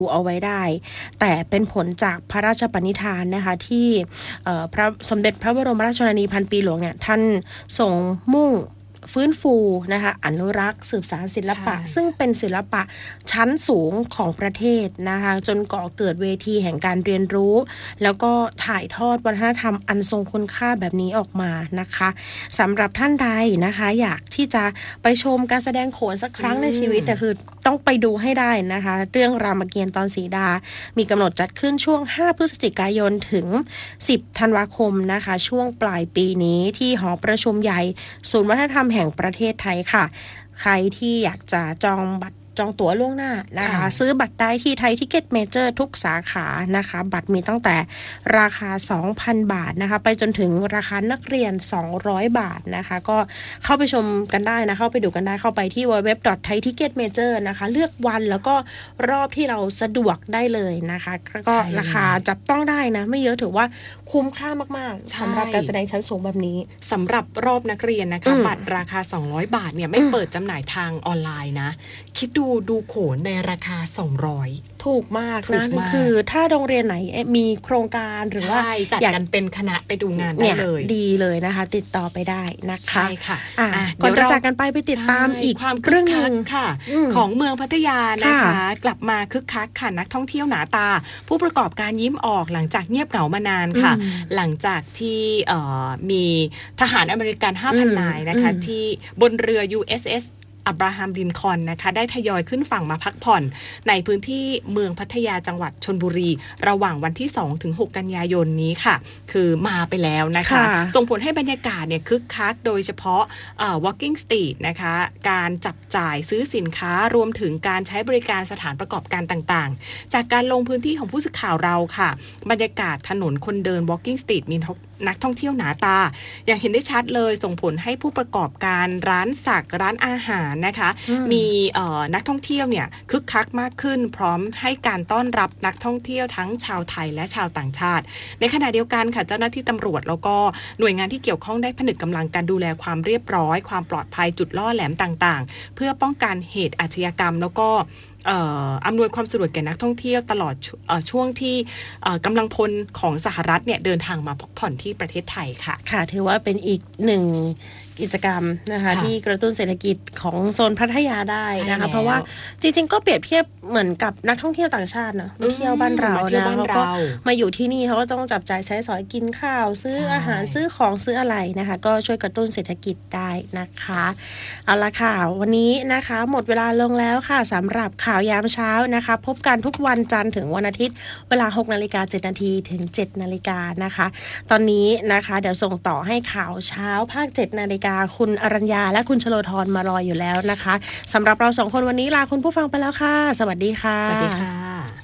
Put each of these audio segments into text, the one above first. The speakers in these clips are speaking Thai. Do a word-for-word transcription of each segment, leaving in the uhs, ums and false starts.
เอาไว้ได้แต่เป็นผลจากพระราชปณิธานนะคะที่พระสมเด็จพระบรมราชชนนีพันปีหลวงเนี่ยท่านทรงมุ่งฟื้นฟูนะคะอนุรักษ์สืบสานศิลปะซึ่งเป็นศิลปะชั้นสูงของประเทศนะคะจนก่อเกิดเวทีแห่งการเรียนรู้แล้วก็ถ่ายทอดวัฒนธรรมอันทรงคุณค่าแบบนี้ออกมานะคะสำหรับท่านใดนะคะอยากที่จะไปชมการแสดงโขนสักครั้งในชีวิตแต่คือต้องไปดูให้ได้นะคะเรื่องรามเกียรติ์ตอนสีดามีกำหนดจัดขึ้นช่วงห้าพฤศจิกายนถึงสิบธันวาคมนะคะช่วงปลายปีนี้ที่หอประชุมใหญ่ศูนย์วัฒนธรรมแห่งประเทศไทยค่ะใครที่อยากจะจองบัตรจองตั๋วล่วงหน้านะคะซื้อบัตรได้ที่ไทยทิกเก็ตเมเจอร์ทุกสาขานะคะบัตรมีตั้งแต่ราคา สองพัน บาทนะคะไปจนถึงราคานักเรียนสองร้อยบาทนะคะก็เข้าไปชมกันได้นะเข้าไปดูกันได้เข้าไปที่ ดับเบิลยู ดับเบิลยู ดับเบิลยู ดอท ไทย ทิกเก็ต เมเจอร์ นะคะเลือกวันแล้วก็รอบที่เราสะดวกได้เลยนะคะก็ราคาจับต้องได้นะไม่เยอะถือว่าคุ้มค่ามากๆสำหรับการแสดงชั้นสูงแบบนี้สำหรับรอบนักเรียนนะคะบัตรราคาสองร้อยบาทเนี่ยไม่เปิดจำหน่ายทางออนไลน์นะคิดดูดูโขนในราคาสองร้อยถูกมากนะคือถ้าโรงเรียนไหนมีโครงการหรือว่าจัดกันเป็นคณะไปดูงานได้เลยดีเลยนะคะติดต่อไปได้นะคะใช่ค่ะก่อนจะจากกันไปไปติดตามอีกความเรื่องนึงค่ะของเมืองพัทยานะคะกลับมาคึกคักค่ะนักท่องเที่ยวหนาตาผู้ประกอบการยิ้มออกหลังจากเงียบเหงามานานค่ะหลังจากที่มีทหารอเมริกัน ห้าพัน นายนะคะที่บนเรือ ยู เอส เอสอับราฮัมลินคอล์นนะคะได้ทยอยขึ้นฝั่งมาพักผ่อนในพื้นที่เมืองพัทยาจังหวัดชลบุรีระหว่างวันที่สองถึงหกกันยายนนี้ค่ะคือมาไปแล้วนะคะส่งผลให้บรรยากาศเนี่ยคึกคักโดยเฉพาะเอ่อ walking street นะคะการจับจ่ายซื้อสินค้ารวมถึงการใช้บริการสถานประกอบการต่างๆจากการลงพื้นที่ของผู้สื่อข่าวเราค่ะบรรยากาศถนนคนเดิน walking street มีนักท่องเที่ยวหนาตาอย่างเห็นได้ชัดเลยส่งผลให้ผู้ประกอบการร้านสักร้านอาหารนะคะมีนักท่องเที่ยวเนี่ยคึกคักมากขึ้นพร้อมให้การต้อนรับนักท่องเที่ยวทั้งชาวไทยและชาวต่างชาติในขณะเดียวกันค่ะเจ้าหน้าที่ตำรวจแล้วก็หน่วยงานที่เกี่ยวข้องได้ผนึกกำลังการดูแลความเรียบร้อยความปลอดภัยจุดล่อแหลมต่างๆเพื่อป้องกันเหตุอาชญากรรมแล้วก็อำนวยความสะดวกแก่นักท่องเที่ยวตลอดช่วงที่กำลังพลของสหรัฐเนี่ยเดินทางมาพักผ่อนที่ประเทศไทยค่ะค่ะถือว่าเป็นอีกหนึ่งกิจกรรมนะคะที่กระตุ้นเศรษฐกิจของโซนพัทยาได้นะคะเพราะว่าจริงๆก็เปรียบเทียบเหมือนกับนักท่องเที่ยวต่างชาติเนอะมาเที่ยวบ้านเรานะเขาก็มาอยู่ที่นี่เขาก็ต้องจับจ่ายใช้สอยกินข้าวซื้ออาหารซื้อของซื้ออะไรนะคะก็ช่วยกระตุ้นเศรษฐกิจได้นะคะเอาละค่ะวันนี้นะคะหมดเวลาลงแล้วค่ะสำหรับข่าวยามเช้านะคะพบกันทุกวันจันทร์ถึงวันอาทิตย์เวลา หกนาฬิกาเจ็ดนาทีถึง เจ็ดนาฬิกานะคะตอนนี้นะคะเดี๋ยวส่งต่อให้ข่าวเช้าภาค เจ็ดนาฬิกาคุณอรัญญาและคุณชโลธรมารออยู่แล้วนะคะสำหรับเราสองคนวันนี้ลาคุณผู้ฟังไปแล้วค่ะสวัสดีค่ะสวัสดีค่ะ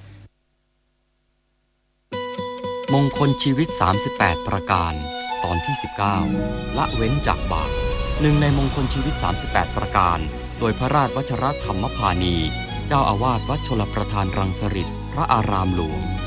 มงคลชีวิตสามสิบแปดประการตอนที่สิบเก้าละเว้นจากบาปหนึ่งในมงคลชีวิตสามสิบแปดประการโดยพระราชวชรธรรมพานีเจ้าอาวาสวัดชลประทานรังสฤษพระอารามหลวง